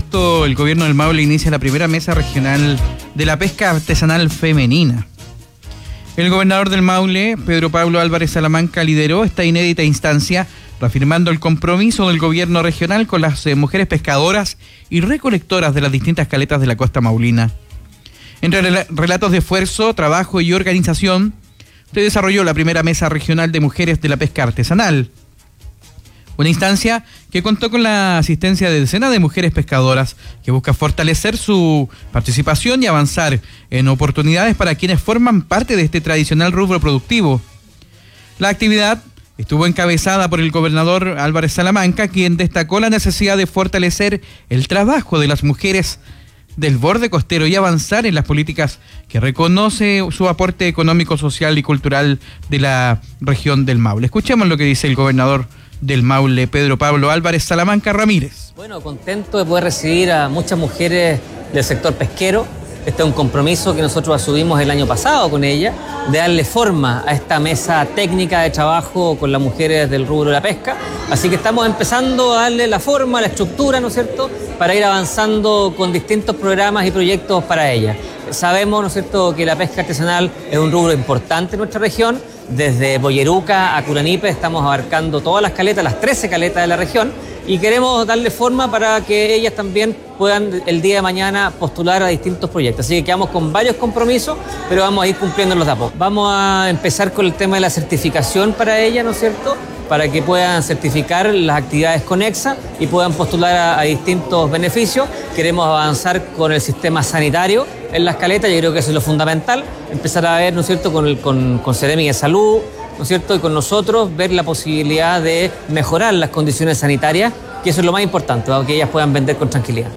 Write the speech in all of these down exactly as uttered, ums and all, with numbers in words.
agosto, el gobierno del Maule inicia la primera mesa regional de la pesca artesanal femenina. El gobernador del Maule, Pedro Pablo Álvarez Salamanca, lideró esta inédita instancia, reafirmando el compromiso del gobierno regional con las eh, mujeres pescadoras y recolectoras de las distintas caletas de la costa maulina. Entre rel- relatos de esfuerzo, trabajo y organización, se desarrolló la primera mesa regional de mujeres de la pesca artesanal. Una instancia que contó con la asistencia de decenas de mujeres pescadoras, que busca fortalecer su participación y avanzar en oportunidades para quienes forman parte de este tradicional rubro productivo. La actividad estuvo encabezada por el gobernador Álvarez Salamanca, quien destacó la necesidad de fortalecer el trabajo de las mujeres del borde costero y avanzar en las políticas que reconoce su aporte económico, social y cultural de la región del Maule. Escuchemos lo que dice el gobernador del Maule, Pedro Pablo Álvarez Salamanca Ramírez. Bueno, contento de poder recibir a muchas mujeres del sector pesquero. Este es un compromiso que nosotros asumimos el año pasado con ella, de darle forma a esta mesa técnica de trabajo con las mujeres del rubro de la pesca. Así que estamos empezando a darle la forma, la estructura, ¿no es cierto?, para ir avanzando con distintos programas y proyectos para ellas. Sabemos, ¿no es cierto?, que la pesca artesanal es un rubro importante en nuestra región. Desde Boyeruca a Curanipe estamos abarcando todas las caletas, las trece caletas de la región, y queremos darle forma para que ellas también puedan el día de mañana postular a distintos proyectos. Así que quedamos con varios compromisos, pero vamos a ir cumpliéndolos de a poco. Vamos a empezar con el tema de la certificación para ellas, ¿no es cierto?, para que puedan certificar las actividades conexas y puedan postular a, a distintos beneficios. Queremos avanzar con el sistema sanitario en las caletas, yo creo que eso es lo fundamental, empezar a ver, ¿no es cierto?, con, el, con, con Seremi de Salud, ¿no es cierto?, y con nosotros ver la posibilidad de mejorar las condiciones sanitarias, que eso es lo más importante, para que ellas puedan vender con tranquilidad.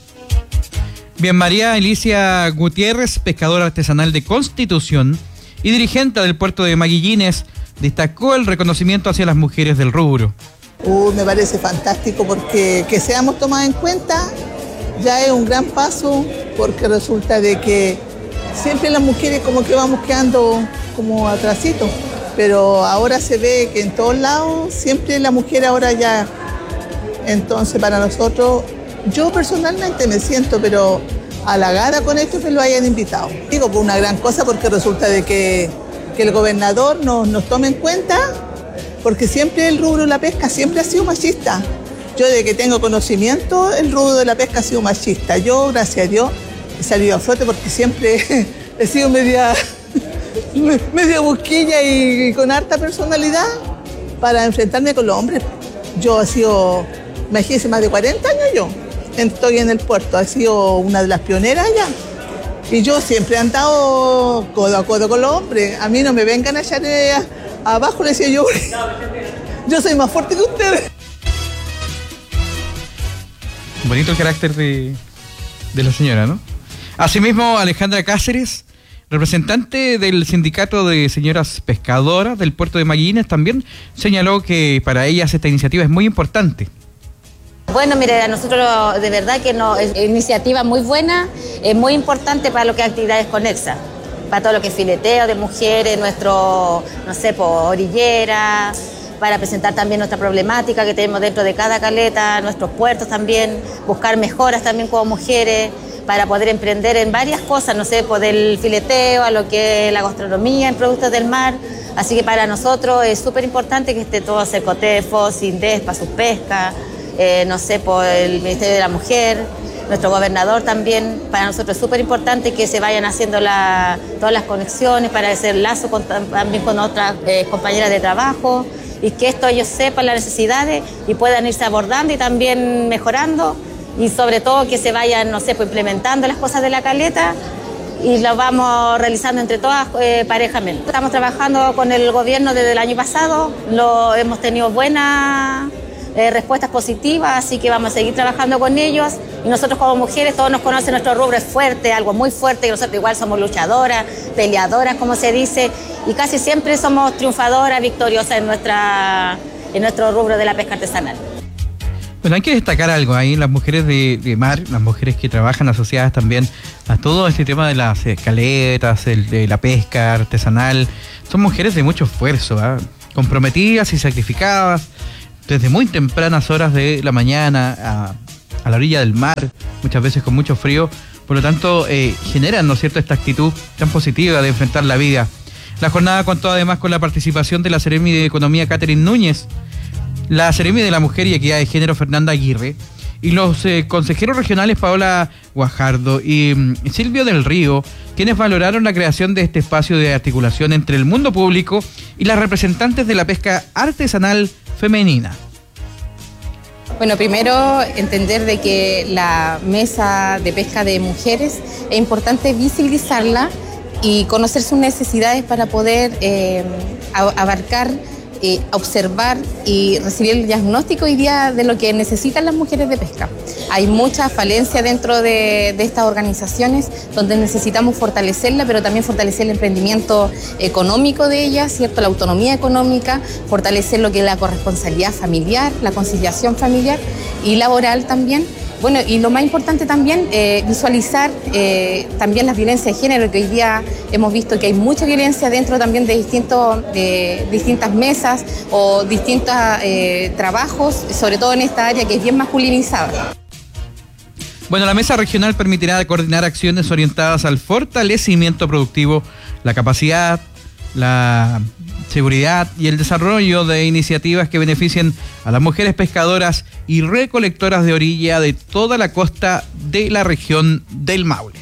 Bien, María Alicia Gutiérrez, pescadora artesanal de Constitución y dirigente del puerto de Maguillines, destacó el reconocimiento hacia las mujeres del rubro. Uh, me parece fantástico porque que seamos tomadas en cuenta ya es un gran paso, porque resulta de que siempre las mujeres como que vamos quedando como atrasito, pero ahora se ve que en todos lados siempre la mujer ahora ya, entonces para nosotros, yo personalmente me siento pero halagada con esto que lo hayan invitado. Digo, por una gran cosa porque resulta de que, que el gobernador nos, nos tome en cuenta, porque siempre el rubro de la pesca siempre ha sido machista. Yo desde que tengo conocimiento, el rubro de la pesca ha sido machista. Yo, gracias a Dios, he salido a flote porque siempre he sido media, media busquilla y, y con harta personalidad para enfrentarme con los hombres. Yo he sido, imagínense, más de cuarenta años yo. Estoy en el puerto, he sido una de las pioneras allá. Y yo siempre he andado codo a codo con los hombres. A mí no me vengan a echar abajo, le decía yo. Yo soy más fuerte que ustedes. Bonito el carácter de, de la señora, ¿no? Asimismo, Alejandra Cáceres, representante del sindicato de señoras pescadoras del puerto de Maguillines, también señaló que para ellas esta iniciativa es muy importante. Bueno, mire, a nosotros de verdad que no, es iniciativa muy buena, es muy importante para lo que es actividades conexas, para todo lo que es fileteo de mujeres, nuestro, no sé, por orilleras, para presentar también nuestra problemática que tenemos dentro de cada caleta, nuestros puertos también, buscar mejoras también como mujeres, para poder emprender en varias cosas, no sé, por el fileteo, a lo que es la gastronomía en productos del mar. Así que para nosotros es súper importante que esté todo Cercotefo, Sindes, para sus pescas, eh, no sé, por el Ministerio de la Mujer, nuestro gobernador también. Para nosotros es súper importante que se vayan haciendo la, todas las conexiones para hacer lazo con, también con otras eh, compañeras de trabajo, y que esto ellos sepan las necesidades y puedan irse abordando y también mejorando, y sobre todo que se vayan, no sé, pues implementando las cosas de la caleta y lo vamos realizando entre todas eh, parejamente. Estamos trabajando con el gobierno desde el año pasado, lo, hemos tenido buenas eh, respuestas positivas, así que vamos a seguir trabajando con ellos. Y nosotros como mujeres, todos nos conocen, nuestro rubro es fuerte, algo muy fuerte, y nosotros igual somos luchadoras, peleadoras, como se dice, y casi siempre somos triunfadoras, victoriosas en, nuestra, en nuestro rubro de la pesca artesanal. Bueno, hay que destacar algo ahí, las mujeres de, de mar, las mujeres que trabajan asociadas también a todo este tema de las escaletas, el, de la pesca artesanal, son mujeres de mucho esfuerzo, ¿eh? Comprometidas y sacrificadas desde muy tempranas horas de la mañana a, a la orilla del mar, muchas veces con mucho frío, por lo tanto eh, generan, ¿no es cierto?, esta actitud tan positiva de enfrentar la vida. La jornada contó además con la participación de la Seremi de Economía Catherine Núñez, la Seremi de la Mujer y Equidad de Género Fernanda Aguirre, y los eh, consejeros regionales Paola Guajardo y mm, Silvio del Río, quienes valoraron la creación de este espacio de articulación entre el mundo público y las representantes de la pesca artesanal femenina. Bueno, primero entender de que la mesa de pesca de mujeres es importante visibilizarla y conocer sus necesidades para poder eh, abarcar, eh, observar y recibir el diagnóstico hoy día de lo que necesitan las mujeres de pesca. Hay mucha falencia dentro de, de estas organizaciones donde necesitamos fortalecerla, pero también fortalecer el emprendimiento económico de ellas, ¿cierto? La autonomía económica, fortalecer lo que es la corresponsabilidad familiar, la conciliación familiar y laboral también. Bueno, y lo más importante también, eh, visualizar eh, también las violencias de género, que hoy día hemos visto que hay mucha violencia dentro también de distintos, de distintas mesas o distintos eh, trabajos, sobre todo en esta área que es bien masculinizada. Bueno, la mesa regional permitirá coordinar acciones orientadas al fortalecimiento productivo, la capacidad, la seguridad y el desarrollo de iniciativas que beneficien a las mujeres pescadoras y recolectoras de orilla de toda la costa de la región del Maule.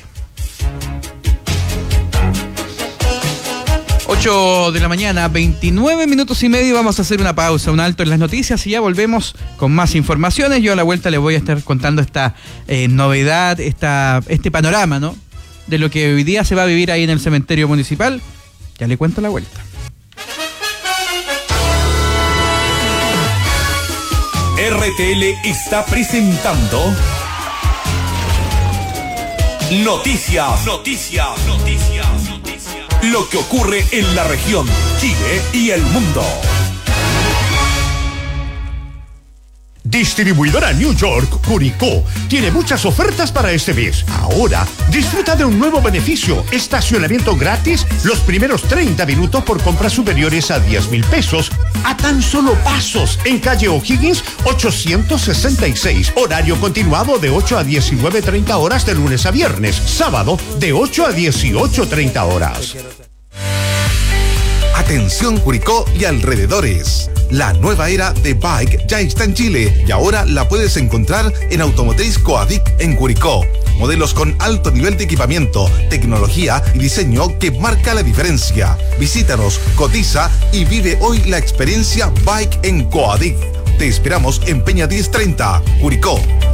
ocho de la mañana, veintinueve minutos y medio. Vamos a hacer una pausa, un alto en las noticias y ya volvemos con más informaciones. Yo a la vuelta les voy a estar contando esta eh, novedad, esta, este panorama, ¿no?, de lo que hoy día se va a vivir ahí en el cementerio municipal. Ya le cuento la vuelta. R T L está presentando Noticias, Noticias, Noticias, Noticias. Lo que ocurre en la región, Chile y el mundo. Distribuidora New York Curicó tiene muchas ofertas para este mes. Ahora, disfruta de un nuevo beneficio: estacionamiento gratis los primeros treinta minutos por compras superiores a diez mil pesos, a tan solo pasos, en calle O'Higgins ochocientos sesenta y seis. Horario continuado de ocho a diecinueve treinta horas de lunes a viernes. Sábado de ocho a dieciocho treinta horas. Atención Curicó y alrededores. La nueva era de bike ya está en Chile y ahora la puedes encontrar en Automotriz Coadic en Curicó. Modelos con alto nivel de equipamiento, tecnología y diseño que marca la diferencia. Visítanos, cotiza y vive hoy la experiencia Bike en Coadic. Te esperamos en Peña diez treinta, Curicó.